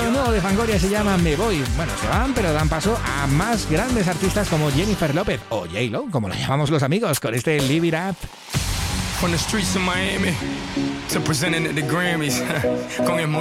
Lo nuevo de Fangoria se llama Me Voy. Bueno, se van, pero dan paso a más grandes artistas como Jennifer López o J-Lo, como la llamamos los amigos, con este Live It Up. From the streets of Miami to presenting at the Grammys con el